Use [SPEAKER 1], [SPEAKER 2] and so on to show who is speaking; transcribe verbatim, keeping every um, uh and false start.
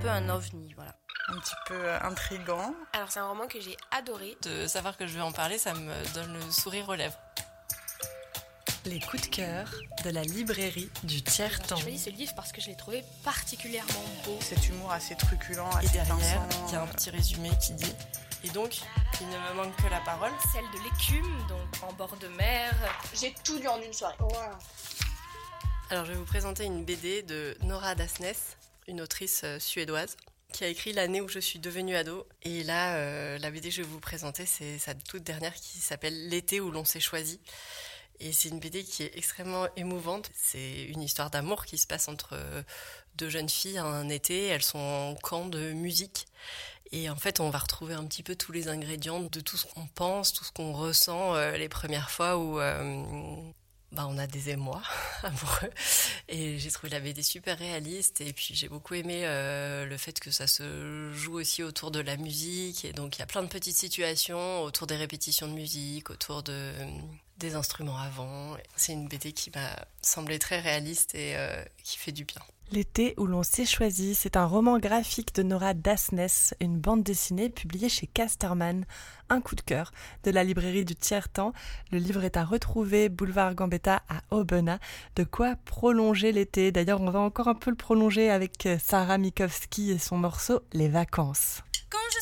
[SPEAKER 1] peu un ovni, voilà.
[SPEAKER 2] Un petit peu intriguant.
[SPEAKER 3] Alors c'est un roman que j'ai adoré.
[SPEAKER 4] De savoir que je vais en parler, ça me donne le sourire aux lèvres.
[SPEAKER 5] Les coups de cœur de la librairie du Tiers-Temps.
[SPEAKER 3] J'ai choisi ce livre parce que je l'ai trouvé particulièrement beau.
[SPEAKER 2] Cet humour assez truculent, assez
[SPEAKER 4] Et derrière,
[SPEAKER 2] pinçant.
[SPEAKER 4] il y a un petit résumé qui dit « Et donc, il ne me manque que la parole. »
[SPEAKER 3] Celle de l'écume, donc en bord de mer.
[SPEAKER 6] J'ai tout lu en une soirée. Wow.
[SPEAKER 4] Alors, je vais vous présenter une B D de Nora Dasnes, une autrice suédoise, qui a écrit l'année où je suis devenue ado. Et là, euh, la B D que je vais vous présenter, c'est sa toute dernière qui s'appelle « L'été où l'on s'est choisi ». Et c'est une B D qui est extrêmement émouvante. C'est une histoire d'amour qui se passe entre deux jeunes filles un été. Elles sont en camp de musique. Et en fait, on va retrouver un petit peu tous les ingrédients de tout ce qu'on pense, tout ce qu'on ressent euh, les premières fois où euh, bah, on a des émois amoureux. Et j'ai trouvé la B D super réaliste. Et puis j'ai beaucoup aimé euh, le fait que ça se joue aussi autour de la musique. Et donc il y a plein de petites situations autour des répétitions de musique, autour de... des instruments avant. C'est une B D qui m'a semblé très réaliste et euh, qui fait du bien.
[SPEAKER 5] L'été où l'on s'est choisi, c'est un roman graphique de Nora Dasnes, une bande dessinée publiée chez Casterman, un coup de cœur de la librairie du Tiers-Temps. Le livre est à retrouver boulevard Gambetta à Aubenas. De quoi prolonger l'été. D'ailleurs, on va encore un peu le prolonger avec Sarah Mikowski et son morceau Les Vacances.
[SPEAKER 1] Quand je